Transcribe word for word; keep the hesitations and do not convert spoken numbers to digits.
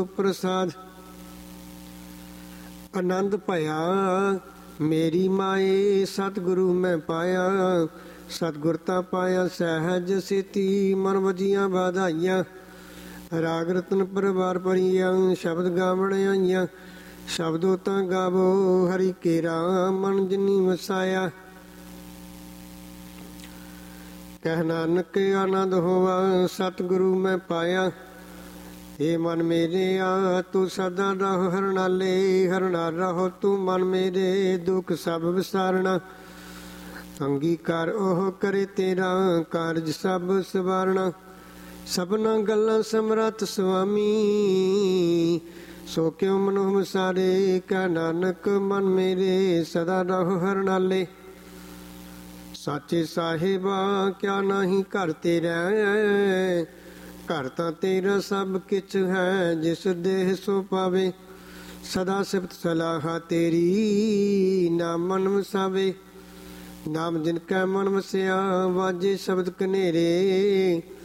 ਪ੍ਰਸਾਦ। ਆਨੰਦ ਭਇਆ ਮੇਰੀ ਮਾਏ ਸਤਿਗੁਰੂ ਮੈਂ ਪਾਇਆ। ਸਤਿਗੁਰ ਤਾਂ ਪਾਇਆ ਸਹਿਜ ਸੇਤੀ ਮਨ ਵਜੀਆਂ ਵਧਾਈਆਂ। ਰਾਗ ਰਤਨ ਪਰਵਾਰ ਭਰੀਆਂ ਸ਼ਬਦ ਗਾਵਣ ਆਈਆਂ। ਸ਼ਬਦੋ ਤਾਂ ਗਾਵੋ ਹਰੀ ਕੇਰਾ ਮਨ ਜਿਨੀ ਵਸਾਇਆ। ਕਹਿ ਨਾਨਕ ਆਨੰਦ ਹੋਵਾ ਸਤਿਗੁਰੂ ਮੈਂ ਪਾਇਆ। ਏ ਮਨ ਮੇਰੇ ਆ ਤੂੰ ਸਦਾ ਰਹੋ ਹਰਨਾਲੇ। ਹਰਨਾ ਰਹੋ ਤੂੰ ਮਨ ਮੇਰੇ ਦੁੱਖ ਸਭ ਵਿਸਾਰਣਾ। ਅੰਗੀਕਾਰ ਉਹ ਕਰੇ ਤੇਰਾ ਕਾਰਜ ਸਭ ਸਵਾਰਣਾ। ਸਭਨਾ ਗੱਲਾਂ ਸਮਰੱਥ ਸੁਆਮੀ ਸੋ ਕਿਉ ਮਨੁ ਵਿਸਾਰੇ। ਕਹਿ ਨਾਨਕ ਮਨ ਮੇਰੇ ਸਦਾ ਰਹੋ ਹਰਨਾਲੇ। ਸਾਚੇ ਸਾਹਿਬਾ ਕਿਆ ਨਾਹੀ ਘਰ ਤੇਰਾ। ਘਰ ਤਾਂ ਤੇਰਾ ਸਭ ਕਿਛ ਹੈ ਜਿਸ ਦੇਹ ਸੋ ਪਾਵੇ। ਸਦਾ ਸਿਫਤ ਸਲਾਹਾ ਤੇਰੀ ਨਾਮ ਮਨ ਵਸਾਵੇ। ਨਾਮ ਜਿਨ ਕੈ ਮਨ ਵਸਿਆ ਵਾਜੇ ਸ਼ਬਦ ਕਨੇਰੇ।